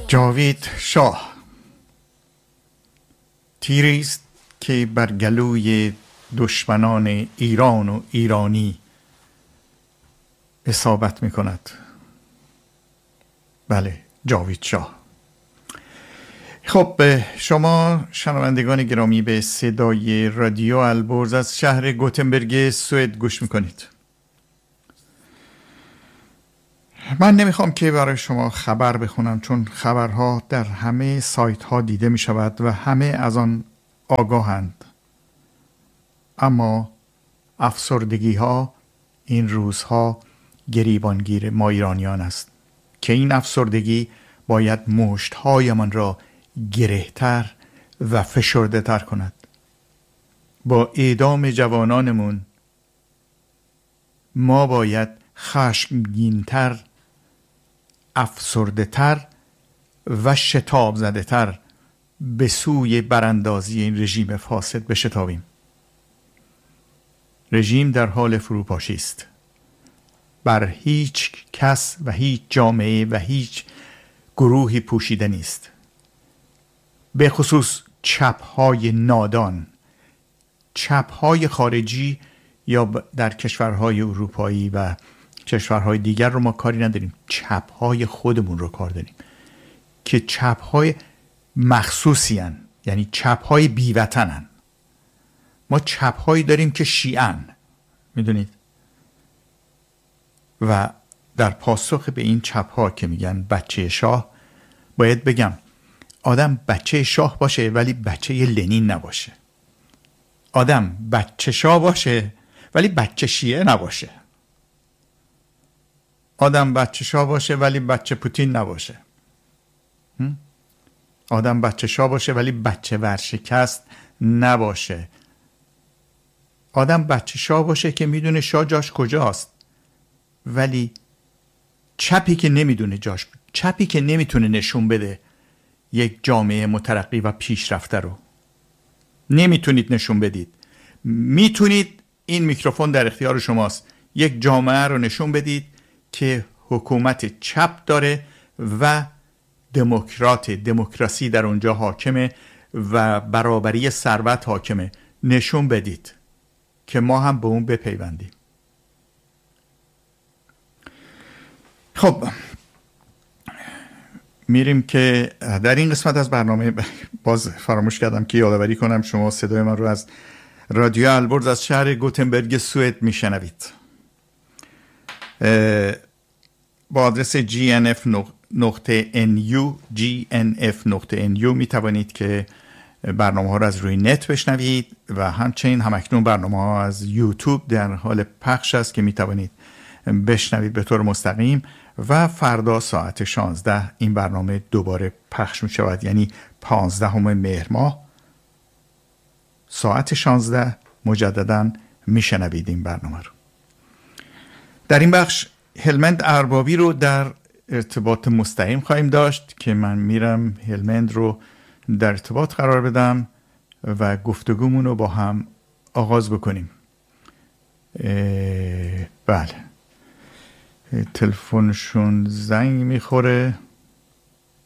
جاوید شاه تیری است که بر گلوی دشمنان ایران و ایرانی اصابت می کند. بله، جاوید شاه. خب، شما شنوندگان گرامی به صدای رادیو البرز از شهر گوتنبرگ سوئد گوش میکنید. من نمیخوام که برای شما خبر بخونم، چون خبرها در همه سایت ها دیده می شود و همه از آن آگاهند. اما افسردگی ها این روزها گریبانگیر ما ایرانیان است که این افسردگی باید مشت هایمان را گرهتر و فشرده تر کند. با اعدام جوانانمون ما باید خشمگین‌تر، افسرده تر و شتاب زده تر به سوی براندازی این رژیم فاسد بشتابیم. رژیم در حال فروپاشی است. بر هیچ کس و هیچ جامعه و هیچ گروهی پوشیده نیست. به خصوص چپ‌های نادان، چپ‌های خارجی یا در کشورهای اروپایی و کشورهای دیگر رو ما کاری نداریم، چپ‌های خودمون رو کار داریم که چپ‌های مخصوصی هن، یعنی چپ‌های بیوطن هن. ما چپ‌هایی داریم که شیعن، میدونید، و در پاسخ به این چپ‌ها که میگن بچه شاه، باید بگم آدم بچه شاه باشه ولی بچه لنین نباشه. آدم بچه شاه باشه ولی بچه شیعه نباشه. آدم بچه شاه باشه ولی بچه پوتین نباشه. آدم بچه شاه باشه ولی بچه ورشکست نباشه. آدم بچه شاه باشه که میدونه شاه جاش کجاست، ولی چپی که نمیدونه جاش، چپی که نمیتونه نشون بده یک جامعه مترقی و پیشرفته رو نمیتونید نشون بدید. میتونید، این میکروفون در اختیار شماست، یک جامعه رو نشون بدید که حکومت چپ داره و دموکراسی در اونجا حاکمه و برابری ثروت حاکمه. نشون بدید که ما هم به اون بپیوندیم. خب، میریم که در این قسمت از برنامه باز فراموش کردم که یادآوری کنم شما صدای من رو از رادیو البرز از شهر گوتنبرگ سوئد میشنوید. با آدرس gnf.nu میتوانید که برنامه ها رو از روی نت بشنوید و همچنین همکنون برنامه ها از یوتیوب در حال پخش است که میتوانید بشنوید به طور مستقیم و فردا ساعت 16 این برنامه دوباره پخش می شود، یعنی 15 مهر ماه ساعت 16 مجددا می شنوید این برنامه رو. در این بخش هلمند اربابی رو در ارتباط مستقیم خواهیم داشت که من میرم هلمند رو در ارتباط قرار بدم و گفتگومون رو با هم آغاز بکنیم. بله، تلفنشون زنگ میخوره.